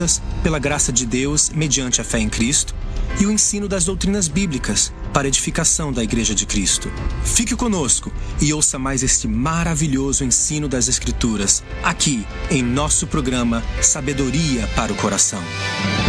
pela graça de Deus mediante a fé em Cristo e o ensino das doutrinas bíblicas para a edificação da Igreja de Cristo. Fique conosco e ouça mais este maravilhoso ensino das Escrituras aqui em nosso programa Sabedoria para o Coração.